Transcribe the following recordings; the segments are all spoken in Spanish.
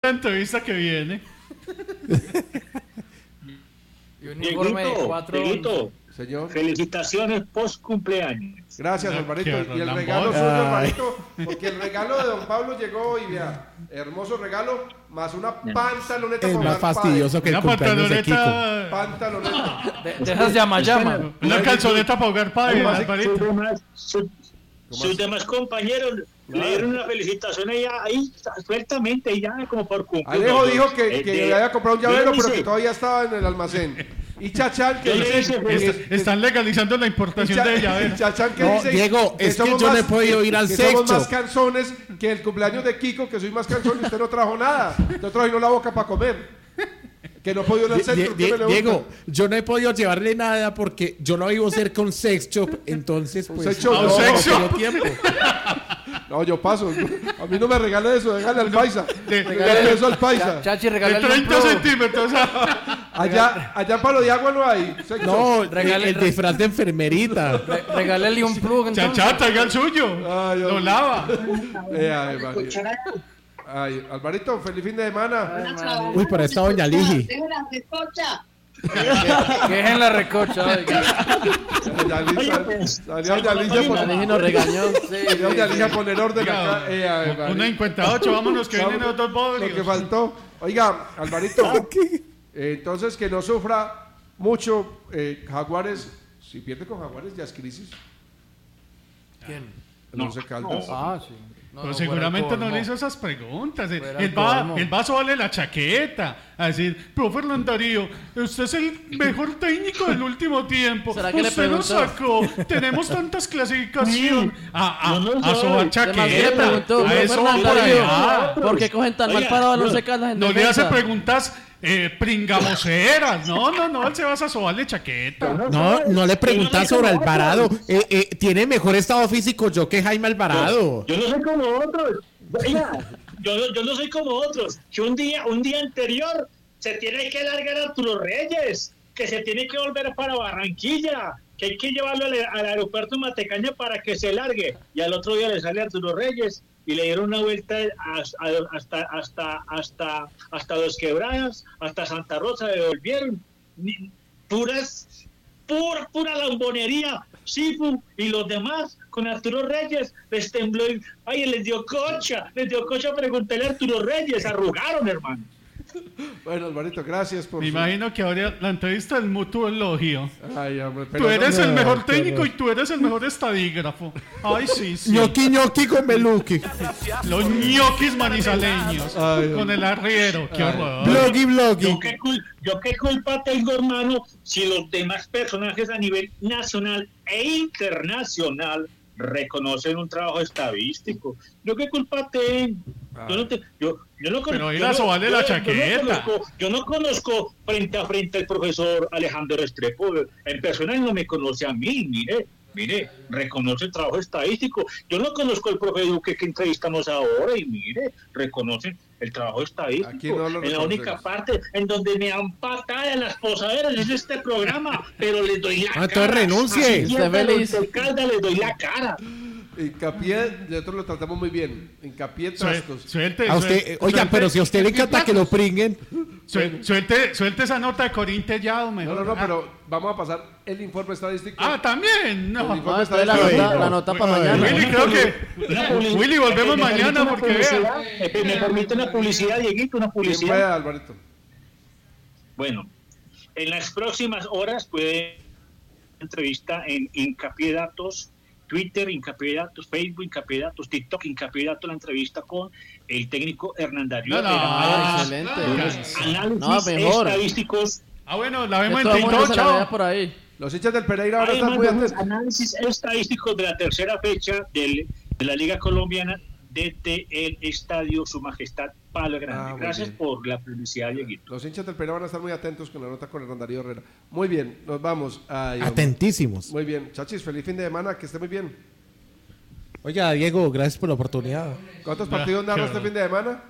la entrevista que viene. Y un informe de 4. Señor. Felicitaciones post cumpleaños. Gracias, No, Alvarito. qué Y el Rolando. regalo suyo, Alvarito, porque el regalo de don Pablo llegó y vea, hermoso regalo, más una pantaloneta. Es para más jugar fastidioso que el Una cumpleaños de Kiko. pantaloneta. Pantaloneta. De esas llama. Una calzoneta para jugar padre, Además, Alvarito. Sus demás compañeros le dieron una felicitación ahí sueltamente, ya como por cumplir. Alejo dijo que le había comprado un llavero, pero dice- que todavía estaba en el almacén. Y Chachán que Yo le dice... hice- Están legalizando la importación de y llaveros. Chachán que No, dice... Diego, es que somos yo no he podido ir al que sex somos más shop. canzones que el cumpleaños de Kiko, que soy más cansón y usted no trajo nada. Usted trajo la boca para comer. Que no he podido ir al centro. ¿qué me le Diego, gusta? yo no he podido llevarle nada porque yo no vivo cerca de un sex shop, entonces pues sex shop, no, no, no sex tengo shop. tiempo. No, yo paso. A mí no me regale eso, déjale al paisa. de- Regale eso al paisa. Chachi, De regálale 30 centímetros. Allá en Palo de Agua no hay. sex shop. No, Regale- el disfraz de enfermerita. Regálale un plug, entonces. Chachata, haga el suyo. Ay, Lo hombre. lava. Ay, María. Ay, Alvarito, feliz fin de semana. Uy, pero esta doña Ligi. Que es en la recocha. oiga. Salió doña Ligia La Ligi nos regañó. Sí, Salió doña Ligia a poner orden acá. Ay, María. Una 58, vámonos que vienen otros Lo que bodrios. faltó. Oiga, Alvarito, entonces que no sufra mucho Jaguares. Si pierde con Jaguares ya es crisis. ¿Quién? El Once Caldas. Ah, sí. No, Pero no, seguramente fuera el no colmo. le hizo esas preguntas. Fuera el Él va colmo. a sobarle la chaqueta. A decir, profe Hernán Darío, usted es el mejor técnico del último tiempo. ¿Será que le Usted nos preguntó? sacó. Tenemos tantas clasificaciones. A No, no, sobar no. chaqueta. Además, le preguntó, A profe eso va Hernán por Darío, allá. ¿por qué cogen tan mal Oiga, parado a los no. secas en No le hace defensa? preguntas pringamoseras. No, él se va a sobarle chaqueta. No le preguntas sobre Alvarado. Tiene mejor estado físico yo que Jaime Alvarado. Yo no soy como otros. Oiga, yo no soy como otros. Que un día anterior se tiene que largar a Arturo Reyes, que se tiene que volver para Barranquilla, que hay que llevarlo al aeropuerto de Matecaña para que se largue. Y al otro día le sale Arturo Reyes y le dieron una vuelta hasta Dos Quebradas, hasta Santa Rosa, le devolvieron. Pura lambonería. Sifu y los demás con Arturo Reyes les tembló les dio cocha, pregúntale a Arturo Reyes, arrugaron, hermano. Bueno, Alvarito, gracias por Me imagino que ahora la entrevista del mutuo elogio. Ay, hombre, pero Tú eres no- el mejor técnico y tú eres el mejor estadígrafo. Ay, sí. Ñoqui con Beluque. Los ñoquis manizaleños. Ay, con el arriero. Qué horror. Bloggy. Yo qué culpa tengo, hermano, si los demás personajes a nivel nacional e internacional reconocen un trabajo estadístico. ¿Yo qué culpa tengo? Yo no conozco. Pero ir a sobarle la chaqueta. Yo no conozco frente a frente al profesor Alejandro Restrepo. En persona él no me conoce a mí, mire, reconoce el trabajo estadístico. Yo no conozco al profe Duque que entrevistamos ahora y mire, reconoce el trabajo estadístico. Aquí no lo en la reconocemos. única parte en donde me han patado en las posaderas es este programa, pero les doy la cara. entonces renuncie. Así Esté pierda feliz. el Caldas, les doy la cara. Hincapié, nosotros lo tratamos muy bien. Hincapié Trastos. Suelte, A usted, oiga, pero si a usted le encanta que lo pringuen. Suelte esa nota de Corintellado mejor. No, pero vamos a pasar el informe estadístico. También. No. El informe Ah, entonces estadístico. la nota para mañana. Willy, creo que. Willy, volvemos ¿Me permite mañana una porque publicidad? vea. ¿Me permite una publicidad, Dieguito? ¿Una Bien publicidad? pueda, Alvarito. Bueno, en las próximas horas puede entrevista en Hincapié Datos, Twitter, Hincapié Datos, Facebook, Hincapié Datos, TikTok, Hincapié Datos, la entrevista con el técnico Hernán Darío. No, excelente. Análisis No, mejor. estadísticos. Bueno, la vemos Que en todo el mundo TikTok, se la vea chao. por ahí. Los hinchas del Pereira ahora están Además muy de los atentos. análisis estadísticos de la tercera fecha de la Liga Colombiana desde el Estadio Su Majestad Palo Grande. Muy Gracias bien. por la publicidad, Dieguito. Los hinchas del Pereira van a estar muy atentos con la nota con Hernán Darío Herrera. Muy bien, nos vamos. Ay, hombre. Atentísimos. Muy bien. Chachis, feliz fin de semana, que esté muy bien. Oiga, Diego, gracias por la oportunidad. ¿Cuántos partidos narra este fin de semana?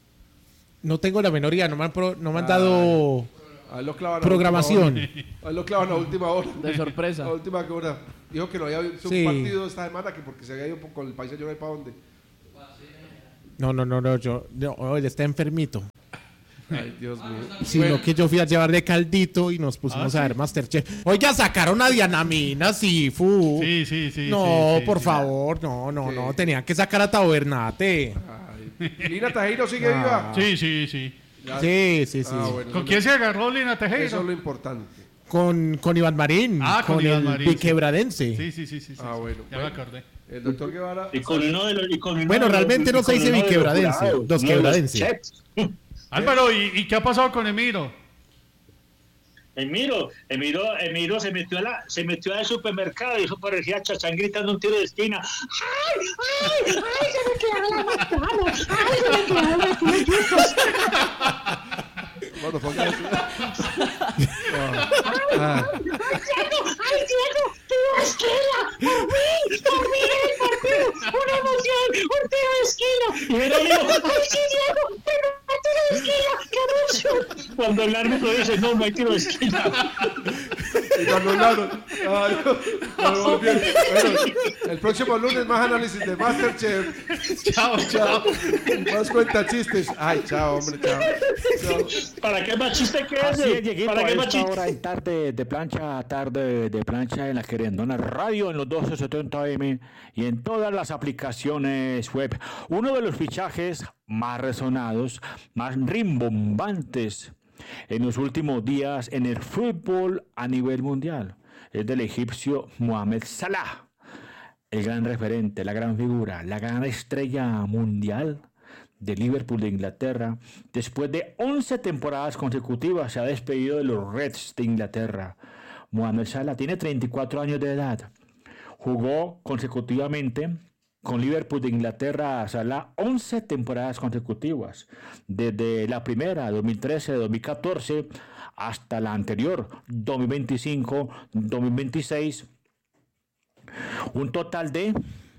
No tengo la menor idea, no me han dado Ahí lo clavan a programación. última hora. Ahí lo clavan a última hora. De sorpresa. A última hora. Dijo que no había visto Sí. un partido esta semana que porque se había ido con el país yo no hay para dónde. No, él está enfermito. Ay, Dios mío. Sino que yo fui a llevarle caldito y nos pusimos a ver Masterchef. Oiga, sacaron a Diana Mina, sí, fu. Sí. No, sí, por sí. favor, no, tenían que sacar a Tabernate. Ay. ¿Lina Tajeiro sigue viva? Sí. Ya. Sí. Bueno, ¿Con quién se agarró Lina eso es Tejero? lo importante. Con Iván Marín, Con con Iván el Marín, sí. piquebradense. Sí. Bueno. Ya me acordé. El doctor Guevara. Y con uno de los. Bueno, realmente no se dice biquebradense, dos quebradense. Álvaro, ¿y qué ha pasado con Emiro? Emiro se metió al supermercado y eso parecía Chachán gritando un tiro de esquina. ¡Ay! Se me quedaron las manzanas. ¡Ay! Se me quedaron las yucos. Bueno, ponga eso. ¡Ay, Diego! ¡Tiro de esquina! ¡Por mí en el partido! ¡Una emoción! ¡Un tiro de esquina! Y era yo, ¡ay, sí, Diego! ¡Pero un tiro de esquina! ¡Qué emoción! Cuando el árbitro dice, no hay tiro de esquina. Y lo anularon. Ay, muy bien. Bueno, el próximo lunes más análisis de Masterchef. Chao. Más cuenta chistes. Ay, chao, hombre, chao. ¿Para qué más chiste que Así es, ese? Dieguito, ¿Para a qué más esta chiste? hora en tarde de plancha en la Querendona Radio, en los 1270M y en todas las aplicaciones web. Uno de los fichajes más resonados, más rimbombantes en los últimos días en el fútbol a nivel mundial es del egipcio Mohamed Salah, el gran referente, la gran figura, la gran estrella mundial de Liverpool de Inglaterra. Después de 11 temporadas consecutivas se ha despedido de los Reds de Inglaterra. Mohamed Salah tiene 34 años de edad. Jugó consecutivamente con Liverpool de Inglaterra Salah 11 temporadas consecutivas, desde la primera, 2013-2014, hasta la anterior, 2025-2026. Un total de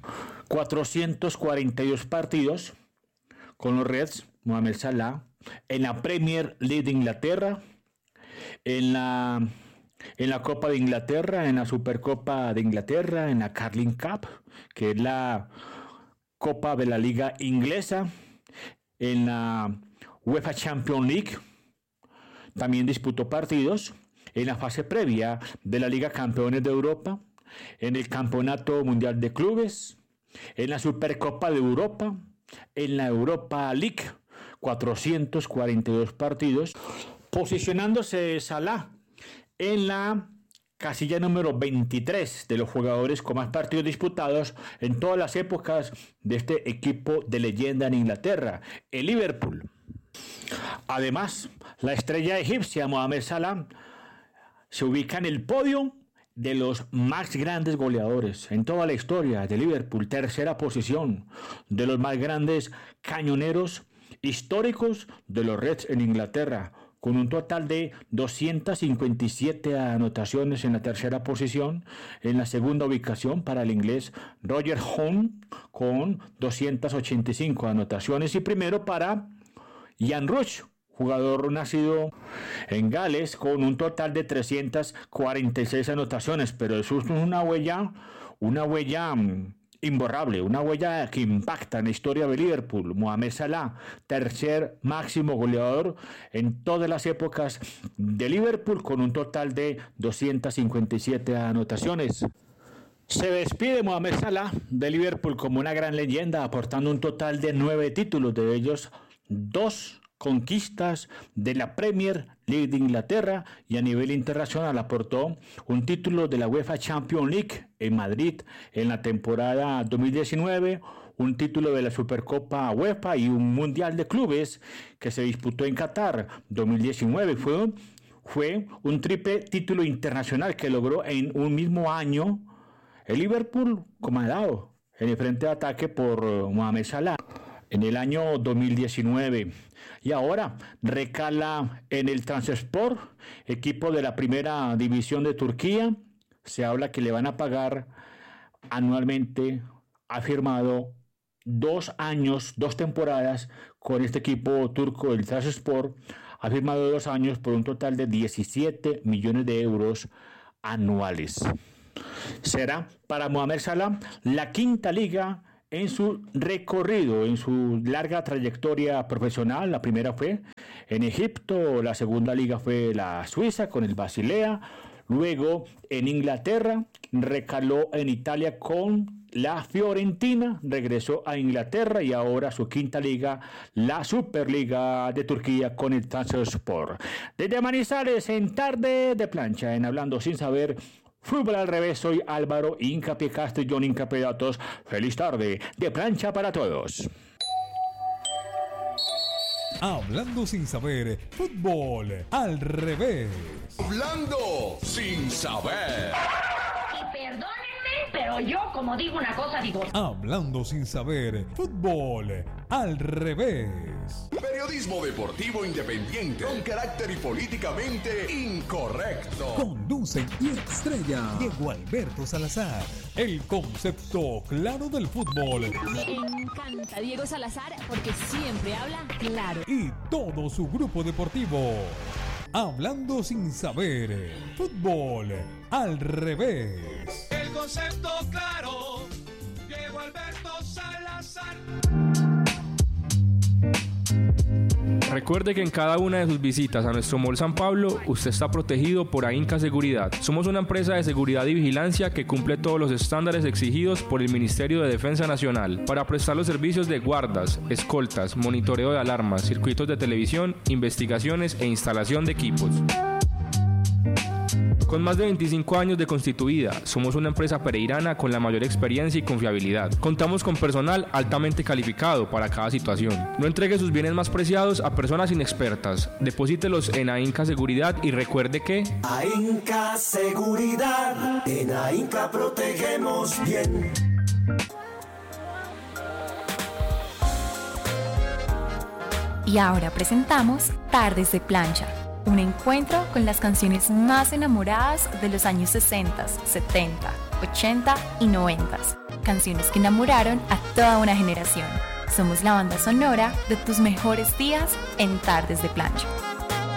442 partidos con los Reds, Mohamed Salah, en la Premier League de Inglaterra, en la Copa de Inglaterra, en la Supercopa de Inglaterra, en la Carling Cup, que es la Copa de la Liga Inglesa, en la UEFA Champions League. También disputó partidos en la fase previa de la Liga Campeones de Europa, en el Campeonato Mundial de Clubes, en la Supercopa de Europa, en la Europa League, 442 partidos, posicionándose Salah en la casilla número 23 de los jugadores con más partidos disputados en todas las épocas de este equipo de leyenda en Inglaterra, el Liverpool. Además, la estrella egipcia Mohamed Salah se ubica en el podio de los más grandes goleadores en toda la historia de Liverpool, tercera posición de los más grandes cañoneros históricos de los Reds en Inglaterra, con un total de 257 anotaciones en la tercera posición. En la segunda ubicación para el inglés Roger Hunt con 285 anotaciones, y primero para Ian Rush, jugador nacido en Gales, con un total de 346 anotaciones, pero eso es una huella imborrable, una huella que impacta en la historia de Liverpool. Mohamed Salah, tercer máximo goleador en todas las épocas de Liverpool, con un total de 257 anotaciones. Se despide Mohamed Salah de Liverpool como una gran leyenda, aportando un total de 9 títulos, de ellos 2 conquistas de la Premier League de Inglaterra, y a nivel internacional aportó un título de la UEFA Champions League en Madrid en la temporada 2019, un título de la Supercopa UEFA y un Mundial de Clubes que se disputó en Qatar 2019. Fue un triple título internacional que logró en un mismo año el Liverpool, comandado en el frente de ataque por Mohamed Salah en el año 2019. Y ahora recala en el Trabzonspor, equipo de la primera división de Turquía. Se habla que le van a pagar anualmente. Ha firmado 2 años, 2 temporadas con este equipo turco, el Trabzonspor. Ha firmado 2 años por un total de 17 millones de euros anuales. Será para Mohamed Salah la quinta liga en su recorrido, en su larga trayectoria profesional. La primera fue en Egipto, la segunda liga fue la Suiza con el Basilea, luego en Inglaterra, recaló en Italia con la Fiorentina, regresó a Inglaterra y ahora su quinta liga, la Superliga de Turquía con el Trabzonspor. Desde Manizales, en Tarde de Plancha, en Hablando Sin Saber, Fútbol al Revés, soy Álvaro Hincapié Castellón, Hincapié Datos. Feliz tarde de plancha para todos. Hablando Sin Saber, Fútbol al Revés. Hablando Sin Saber. Y perdónenme, pero yo como digo una cosa digo. Hablando Sin Saber, Fútbol al Revés. Periodismo deportivo independiente con carácter y políticamente incorrecto. Conducen y estrella Diego Alberto Salazar. El concepto claro del fútbol. Me encanta Diego Salazar porque siempre habla claro. Y todo su grupo deportivo. Hablando Sin Saber, Fútbol al Revés. El concepto claro, Diego Alberto Salazar. Recuerde que en cada una de sus visitas a nuestro Mall San Pablo, usted está protegido por AINCA Seguridad. Somos una empresa de seguridad y vigilancia que cumple todos los estándares exigidos por el Ministerio de Defensa Nacional para prestar los servicios de guardas, escoltas, monitoreo de alarmas, circuitos de televisión, investigaciones e instalación de equipos. Con más de 25 años de constituida, somos una empresa pereirana con la mayor experiencia y confiabilidad. Contamos con personal altamente calificado para cada situación. No entregue sus bienes más preciados a personas inexpertas. Deposítelos en AINCA Seguridad y recuerde que... AINCA Seguridad, en AINCA protegemos bien. Y ahora presentamos Tardes de Plancha. Un encuentro con las canciones más enamoradas de los años 60, 70, 80 y 90. Canciones que enamoraron a toda una generación. Somos la banda sonora de tus mejores días en Tardes de Plancha.